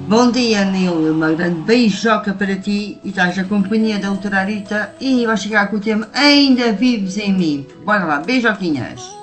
Bom dia, Nil. Uma grande beijoca para ti e estás na companhia da doutora Rita e vais chegar com o tema Ainda Vives em Mim. Bora lá, beijoquinhas.